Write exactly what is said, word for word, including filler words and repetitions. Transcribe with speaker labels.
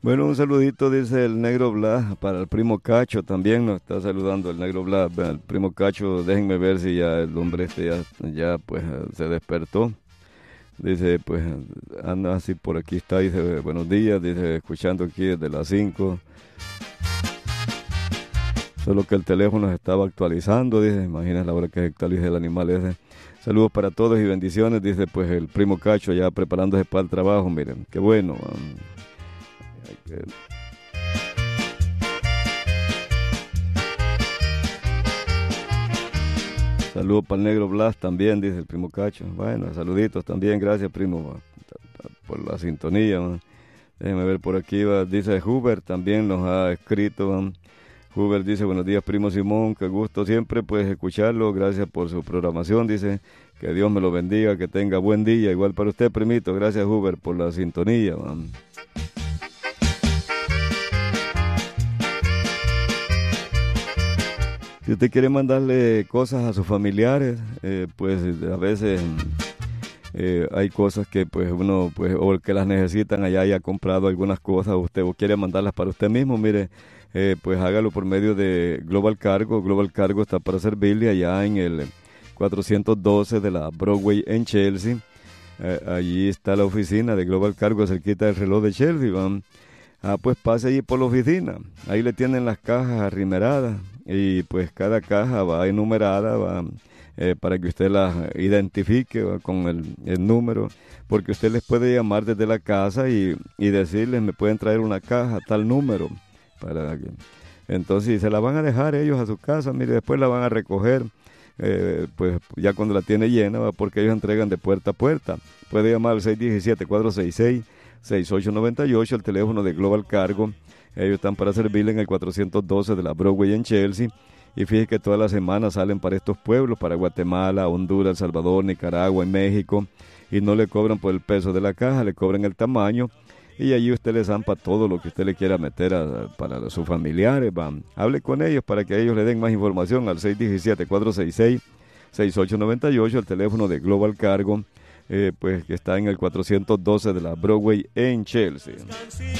Speaker 1: Bueno, un saludito, dice el Negro Blas, para el primo Cacho también nos está saludando el Negro Blas. Bueno, el primo Cacho, déjenme ver si ya el hombre este ya, ya pues se despertó. Dice, pues anda así por aquí está, dice, buenos días, dice, escuchando aquí desde las cinco. Solo que el teléfono se estaba actualizando, dice, imagina la hora que se actualice el animal ese. Saludos para todos y bendiciones, dice pues el primo Cacho ya preparándose para el trabajo, miren, qué bueno. Um, que... Saludos para el Negro Blas también, dice el primo Cacho. Bueno, saluditos también, gracias primo por la sintonía. Man. Déjenme ver por aquí, va. Dice Huber también nos ha escrito. Man. Huber dice, buenos días primo Simón, qué gusto siempre pues escucharlo, gracias por su programación, dice, que Dios me lo bendiga, que tenga buen día, igual para usted primito, gracias Huber por la sintonía. Man. Si usted quiere mandarle cosas a sus familiares, eh, pues a veces eh, hay cosas que pues uno, pues, o que las necesitan allá haya comprado algunas cosas, usted o quiere mandarlas para usted mismo, mire, eh, pues hágalo por medio de Global Cargo. Global Cargo está para servirle allá en el cuatrocientos doce de la Broadway en Chelsea. Eh, allí está la oficina de Global Cargo, cerquita del reloj de Chelsea, van. Ah, pues pase allí por la oficina, ahí le tienen las cajas arrimeradas y pues cada caja va enumerada, va eh, para que usted las identifique va, con el, el número, porque usted les puede llamar desde la casa y, y decirles, me pueden traer una caja, tal número, para que... entonces se la van a dejar ellos a su casa, mire, después la van a recoger, eh, pues ya cuando la tiene llena, va, porque ellos entregan de puerta a puerta, puede llamar al seis uno siete, cuatro seis seis, seis ocho nueve ocho, el teléfono de Global Cargo. Ellos están para servirle en el cuatrocientos doce de la Broadway en Chelsea. Y fíjese que todas las semanas salen para estos pueblos, para Guatemala, Honduras, El Salvador, Nicaragua y México. Y no le cobran por el peso de la caja, le cobran el tamaño. Y allí usted le zampa todo lo que usted le quiera meter a, para sus familiares. Va. Hable con ellos para que ellos le den más información al seis uno siete, cuatro seis seis, seis ocho nueve ocho, el teléfono de Global Cargo. Eh, pues que está en el cuatrocientos doce de la Broadway en Chelsea.